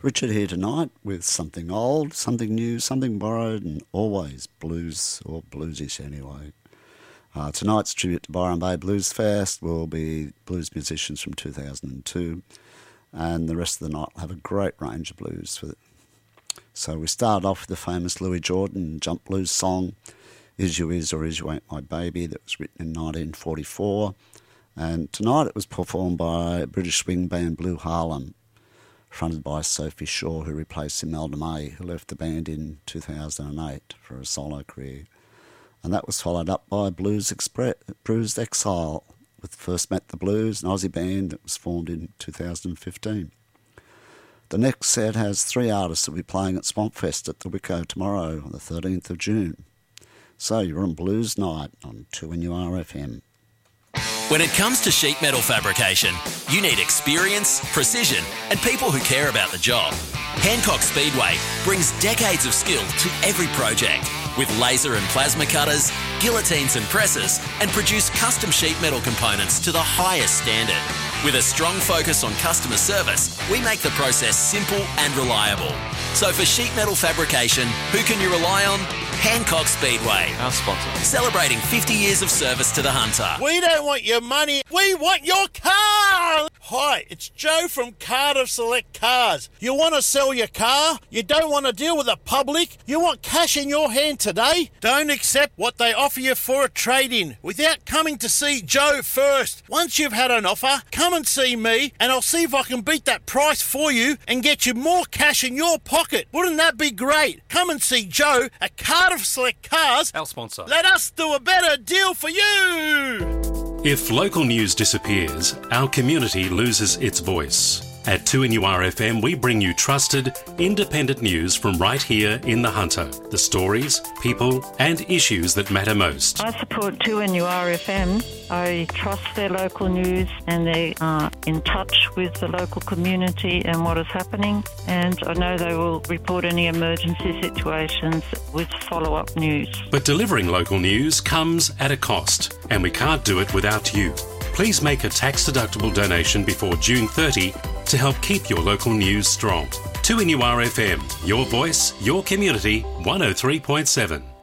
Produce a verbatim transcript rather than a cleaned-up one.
Richard here tonight with something old, something new, something borrowed, and always blues, or bluesish anyway. Uh, tonight's tribute to Byron Bay Blues Fest will be blues musicians from two thousand two, and the rest of the night will have a great range of blues for it. So we start off with the famous Louis Jordan jump blues song, Is You Is or Is You Ain't My Baby, that was written in nineteen forty-four, and tonight it was performed by British swing band Blue Harlem, fronted by Sophie Shaw, who replaced Imelda May, who left the band in two thousand eight for a solo career. And that was followed up by Blues Express, Bruised Exile, with First Met the Blues, an Aussie band that was formed in two thousand fifteen. The next set has three artists that will be playing at Swamp Fest at the Wico tomorrow on the thirteenth of June. So you're on Blues Night on two N U R F M. When it comes to sheet metal fabrication, you need experience, precision, and people who care about the job. Hancock Speedway brings decades of skill to every project with laser and plasma cutters, guillotines and presses, and produce custom sheet metal components to the highest standard. With a strong focus on customer service, we make the process simple and reliable. So for sheet metal fabrication, who can you rely on? Hancock Speedway. Our sponsor. Celebrating fifty years of service to the Hunter. We don't want your money, we want your car! Hi, it's Joe from Cardiff Select Cars. You want to sell your car? You don't want to deal with the public? You want cash in your hand today? Don't accept what they offer you for a trade-in without coming to see Joe first. Once you've had an offer, come and see me and I'll see if I can beat that price for you and get you more cash in your pocket. Wouldn't that be great? Come and see Joe at Cardiff Select Cars. Our sponsor. Let us do a better deal for you! If local news disappears, our community loses its voice. At two N U R F M, we bring you trusted, independent news from right here in the Hunter. The stories, people and issues that matter most. I support two N U R F M. I trust their local news and they are in touch with the local community and what is happening. And I know they will report any emergency situations with follow-up news. But delivering local news comes at a cost, and we can't do it without you. Please make a tax-deductible donation before June thirtieth to help keep your local news strong. two N U R F M, your voice, your community, one oh three point seven.